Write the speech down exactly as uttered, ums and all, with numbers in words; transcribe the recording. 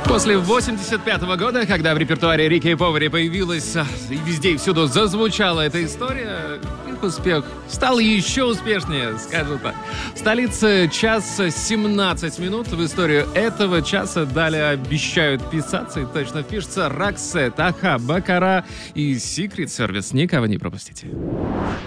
После восемьдесят пятого года, когда в репертуаре Рики и Повери появилась и везде и всюду зазвучала эта история, их успех стал еще успешнее, скажу так. В столице час семнадцать минут. В историю этого часа далее обещают писаться, и точно пишется, Роксет, Аха, Бакара и Secret Service. Никого не пропустите.